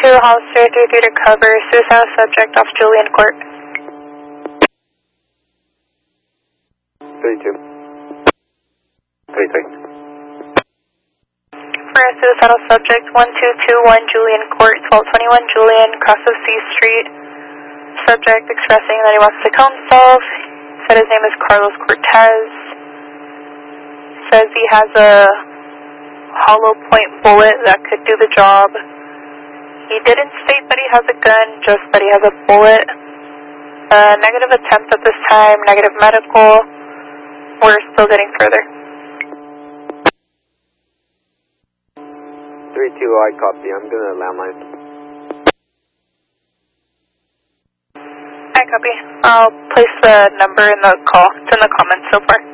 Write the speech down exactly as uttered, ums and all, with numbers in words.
two, Hollister three three to cover, suicidal subject off Julian Court. three two. three three. For a suicidal subject, one two two one Julian Court, twelve twenty-one Julian, cross of C Street. Subject expressing that he wants to kill himself. Said his name is Carlos Cortez. Says he has a hollow point bullet that could do the job. He didn't state that he has a gun, just that he has a bullet. Uh, negative attempt at this time, negative medical. We're still getting further. three two, I copy. I'm going to landline. I copy. I'll place the number in the call. It's in the comments so far.